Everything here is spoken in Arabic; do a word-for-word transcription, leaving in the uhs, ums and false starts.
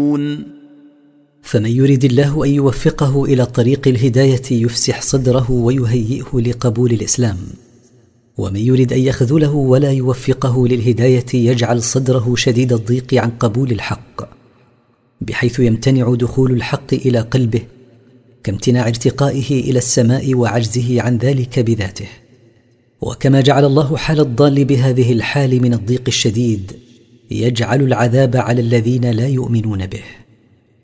يعلمون. فمن يرد الله أن يوفقه إلى طريق الهداية يفسح صدره ويهيئه لقبول الإسلام، ومن يرد أن يخذله ولا يوفقه للهداية يجعل صدره شديد الضيق عن قبول الحق، بحيث يمتنع دخول الحق إلى قلبه كامتناع ارتقائه إلى السماء وعجزه عن ذلك بذاته. وكما جعل الله حال الضال بهذه الحال من الضيق الشديد، يجعل العذاب على الذين لا يؤمنون به.